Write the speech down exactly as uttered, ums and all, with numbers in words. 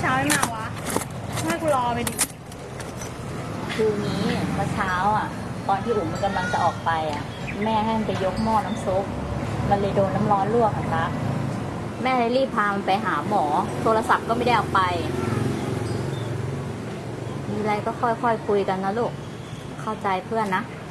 เช้าไม่มาวะให้กูรอไปดิคือนี้เมื่อเช้าอ่ะตอนที่อุ๋มมันกำลังจะออกไปอ่ะแม่ให้มันไปยกหม้อน้ำซุปมันเลยโดนน้ำร้อนลวกอ่ะตั๊กแม่เลยรีบพามันไปหาหมอโทรศัพท์ก็ไม่ได้เอาไปมีอะไรก็ค่อยๆคุยกันนะลูกเข้าใจเพื่อนนะ